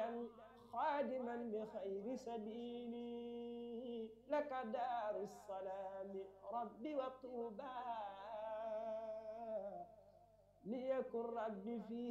عابدا خادما بخير سبيلي لك دار السلام ربي وطوبى ليكن ربي فيه